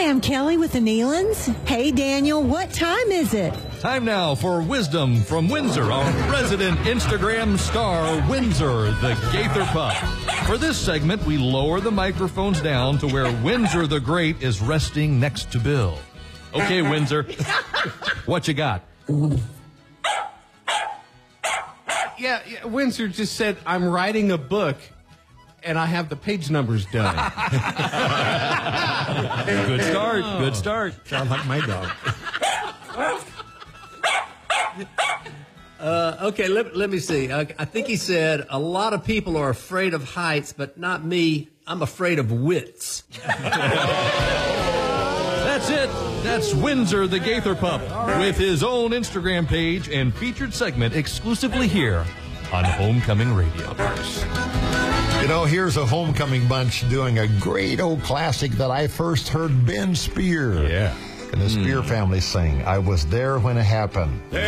I'm Kelly with the Nealons. Hey, Daniel, what time is it? Time now for Wisdom from Windsor, our resident Instagram star, Windsor, the Gaither Pup. For this segment, we lower the microphones down to where Windsor the Great is resting next to Bill. Okay, Windsor, what you got? Yeah, Windsor just said, I'm writing a book, and I have the page numbers done. Good start, good start. Sound like my dog. Okay, let me see. I think he said, a lot of people are afraid of heights, but not me. I'm afraid of wits. That's it. That's Windsor the Gaither Pup with his own Instagram page and featured segment exclusively here on Homecoming Radio. You know, here's a homecoming bunch doing a great old classic that I first heard Ben Spear Yeah. and the Spear family sing. I was there when it happened.